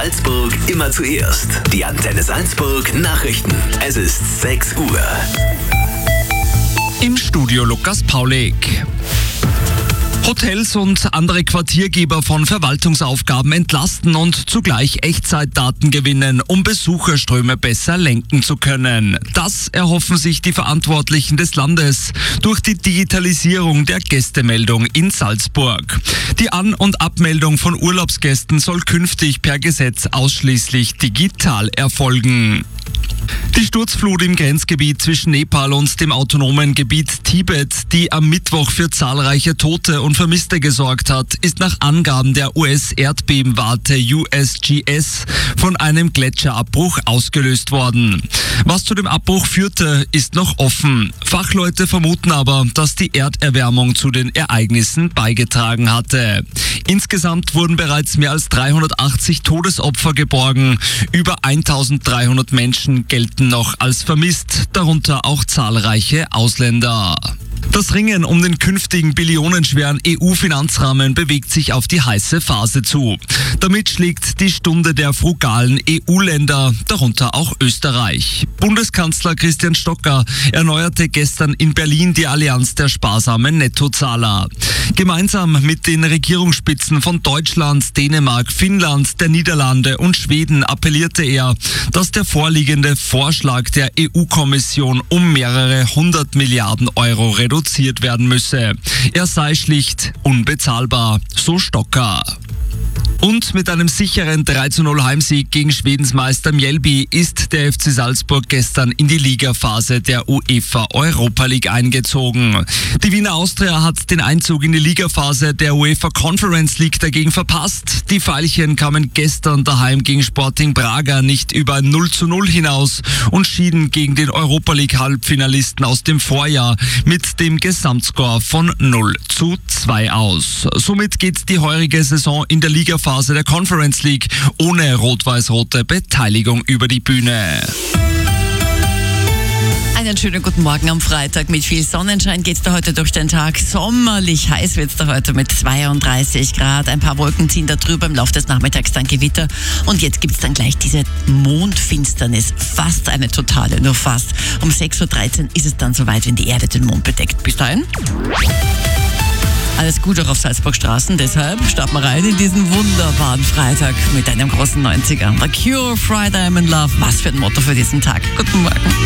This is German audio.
Salzburg immer zuerst. Die Antenne Salzburg Nachrichten. Es ist 6 Uhr. Im Studio Lukas Paulik. Hotels und andere Quartiergeber von Verwaltungsaufgaben entlasten und zugleich Echtzeitdaten gewinnen, um Besucherströme besser lenken zu können. Das erhoffen sich die Verantwortlichen des Landes durch die Digitalisierung der Gästemeldung in Salzburg. Die An- und Abmeldung von Urlaubsgästen soll künftig per Gesetz ausschließlich digital erfolgen. Die Sturzflut im Grenzgebiet zwischen Nepal und dem autonomen Gebiet Tibet, die am Mittwoch für zahlreiche Tote und Vermisste gesorgt hat, ist nach Angaben der US-Erdbebenwarte USGS von einem Gletscherabbruch ausgelöst worden. Was zu dem Abbruch führte, ist noch offen. Fachleute vermuten aber, dass die Erderwärmung zu den Ereignissen beigetragen hatte. Insgesamt wurden bereits mehr als 380 Todesopfer geborgen. Über 1300 Menschen gelten noch als vermisst, darunter auch zahlreiche Ausländer. Das Ringen um den künftigen billionenschweren EU-Finanzrahmen bewegt sich auf die heiße Phase zu. Damit schlägt die Stunde der frugalen EU-Länder, darunter auch Österreich. Bundeskanzler Christian Stocker erneuerte gestern in Berlin die Allianz der sparsamen Nettozahler. Gemeinsam mit den Regierungsspitzen von Deutschland, Dänemark, Finnland, der Niederlande und Schweden appellierte er, dass der vorliegende Vorschlag der EU-Kommission um mehrere 100 Milliarden Euro reduziert werden müsse. Er sei schlicht unbezahlbar, so Stocker. Und mit einem sicheren 3:0 Heimsieg gegen Schwedens Meister Mjällby ist der FC Salzburg gestern in die Ligaphase der UEFA Europa League eingezogen. Die Wiener Austria hat den Einzug in die Ligaphase der UEFA Conference League dagegen verpasst. Die Veilchen kamen gestern daheim gegen Sporting Braga nicht über 0:0 hinaus und schieden gegen den Europa League Halbfinalisten aus dem Vorjahr mit dem Gesamtscore von 0:2 aus. Somit geht die heurige Saison in der Ligaphase der Conference League ohne rot-weiß-rote Beteiligung über die Bühne. Einen schönen guten Morgen am Freitag. Mit viel Sonnenschein geht's da heute durch den Tag. Sommerlich heiß wird's da heute mit 32 Grad. Ein paar Wolken ziehen da drüber, im Laufe des Nachmittags dann Gewitter. Und jetzt gibt's dann gleich diese Mondfinsternis. Fast eine totale, nur fast. Um 6:13 Uhr ist es dann soweit, wenn die Erde den Mond bedeckt. Bis dahin. Alles gut auch auf Salzburg Straßen, deshalb starten wir rein in diesen wunderbaren Freitag mit einem großen 90er. The Cure, Friday I'm in Love. Was für ein Motto für diesen Tag. Guten Morgen.